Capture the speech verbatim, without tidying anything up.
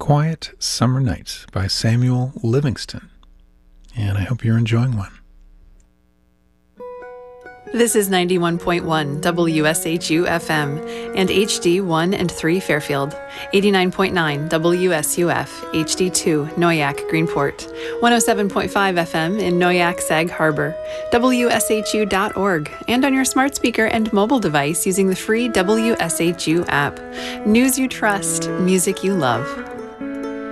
Quiet Summer Nights by Samuel Livingston. And I hope you're enjoying one. This is ninety-one point one W S H U F M and H D one and three Fairfield, eighty-nine point nine W S U F, H D two Noyak Greenport, one oh seven point five F M in Noyak Sag Harbor, W S H U dot org, and on your smart speaker and mobile device using the free W S H U app. News you trust, music you love.